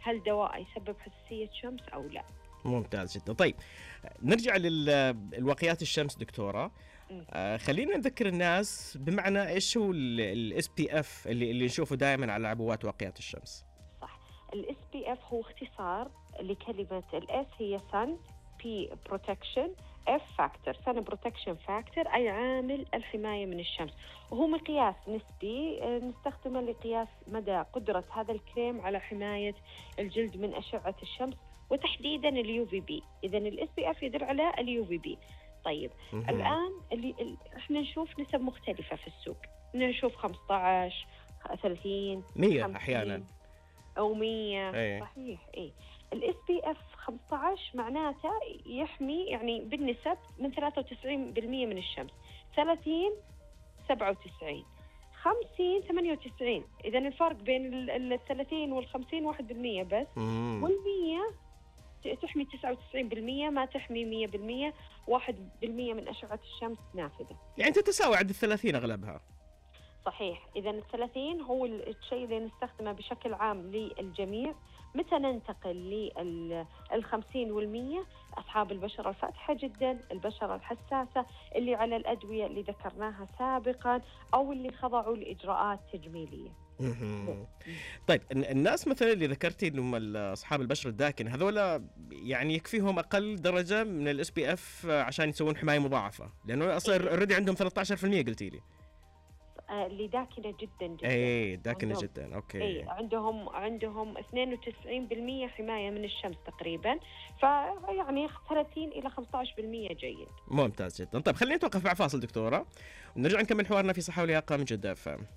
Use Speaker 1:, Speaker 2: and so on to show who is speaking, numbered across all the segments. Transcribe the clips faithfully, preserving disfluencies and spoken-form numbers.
Speaker 1: هل دواء يسبب حساسية شمس أو لا.
Speaker 2: ممتاز جدا. طيب نرجع للواقيات الشمس دكتورة. آه خلينا نذكر الناس بمعنى إيش هو الاس بي اف اللي اللي نشوفه دائما على عبوات واقيات الشمس.
Speaker 1: صح، الاس بي اف هو اختصار لكلمة الاس هي sun P protection F factor sun protection factor أي عامل الحماية من الشمس، وهو مقياس نسبي نستخدمه لقياس مدى قدرة هذا الكريم على حماية الجلد من أشعة الشمس وتحديدا اليو في بي. إذا الاس بي اف يدل على اليو في بي. طيب م- الآن اللي, اللي احنا نشوف نسب مختلفة في السوق، نشوف خمسة عشر ثلاثين
Speaker 2: مية أحيانا
Speaker 1: أو مية.
Speaker 2: أي.
Speaker 1: صحيح. إيه الاس بي اف خمسة عشر معناته يحمي يعني بالنسب من ثلاثة وتسعين بالمئة من الشمس، ثلاثين سبعة وتسعين، خمسين ثمانية وتسعين. إذا الفرق بين ال ثلاثين والخمسين واحد بالمئة بس، والمية تحمي تسعة وتسعين بالمئة، ما تحمي مية بالمئة، واحد بالمئة من أشعة الشمس نافذة.
Speaker 2: يعني تتساوي عند الثلاثين أغلبها.
Speaker 1: صحيح. إذا الثلاثين هو الشيء اللي نستخدمه بشكل عام للجميع. متى ننتقل للخمسين والمية؟ أصحاب البشرة الفاتحة جدا، البشرة الحساسة، اللي على الأدوية اللي ذكرناها سابقا، أو اللي خضعوا لإجراءات تجميلية.
Speaker 2: طيب الناس مثلا اللي ذكرتي انهم اصحاب البشره الداكن هذولا يعني يكفيهم اقل درجه من الاس بي اف عشان يسوون حمايه مضاعفه، لانه اصلا اوريدي عندهم ثلاثة عشر بالمئة قلتي لي.
Speaker 1: اللي داكنه جدا جدا.
Speaker 2: اي داكنه جدا. اوكي.
Speaker 1: اي عندهم عندهم اثنين وتسعين بالمئة حمايه من الشمس تقريبا، فيعني ثلاثين الى خمسة عشر بالمئة جيد.
Speaker 2: ممتاز جدا. طيب خلينا نتوقف مع فاصل دكتوره ونرجع نكمل حوارنا في صحه ولياقه من جدة اف ام.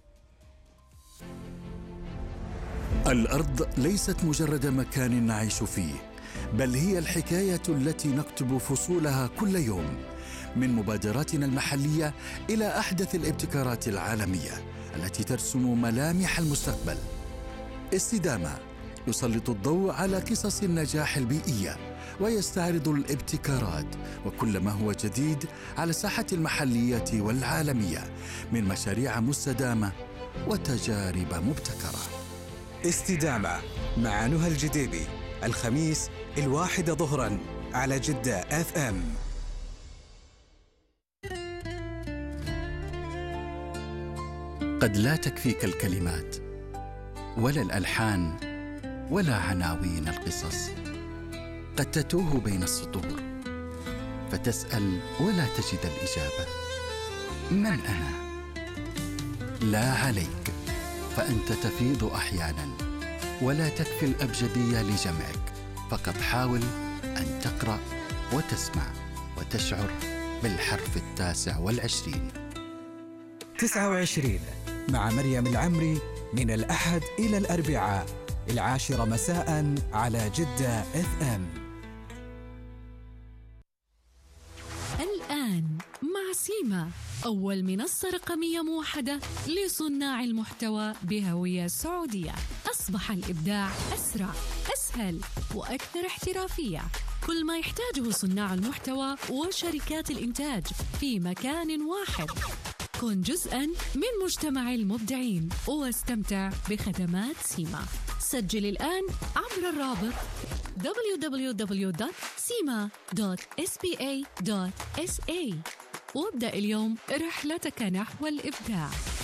Speaker 3: الأرض ليست مجرد مكان نعيش فيه، بل هي الحكاية التي نكتب فصولها كل يوم، من مبادراتنا المحلية إلى أحدث الابتكارات العالمية التي ترسم ملامح المستقبل. استدامة يسلط الضوء على قصص النجاح البيئية ويستعرض الابتكارات وكل ما هو جديد على الساحة المحلية والعالمية من مشاريع مستدامة وتجارب مبتكرة.
Speaker 4: استدامة مع نهى الجديبي، الخميس الواحدة ظهرا على جدة اف ام.
Speaker 3: قد لا تكفيك الكلمات ولا الألحان ولا عناوين القصص، قد تتوه بين السطور فتسأل ولا تجد الإجابة. من أنا؟ لا عليك، فأنت تفيض أحياناً ولا تكفي الأبجدية لجمعك، فقط حاول أن تقرأ وتسمع وتشعر بالحرف التاسع والعشرين.
Speaker 4: تسعة وعشرين مع مريم العمري من الأحد إلى الأربعاء العاشرة مساء على جدة اف ام.
Speaker 5: الآن مع سيما، أول منصة رقمية موحدة لصناع المحتوى بهوية سعودية. أصبح الإبداع أسرع، أسهل وأكثر احترافية. كل ما يحتاجه صناع المحتوى وشركات الإنتاج في مكان واحد. كن جزءاً من مجتمع المبدعين واستمتع بخدمات سيما. سجل الآن عبر الرابط دبليو دبليو دبليو دوت سيما دوت إس بي إيه دوت إس إيه وابدأ اليوم رحلتك نحو الإبداع.